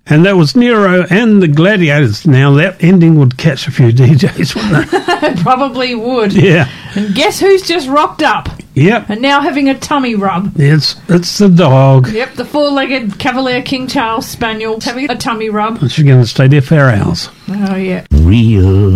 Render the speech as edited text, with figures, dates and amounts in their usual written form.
And that was Nero and the Gladiators. Now, that ending would catch a few DJs, wouldn't it? It probably would. Yeah. And guess who's just rocked up? Yep. And now having a tummy rub. It's the dog. Yep, the four-legged Cavalier King Charles Spaniel having a tummy rub. She's going to stay there for hours. Oh, yeah. Real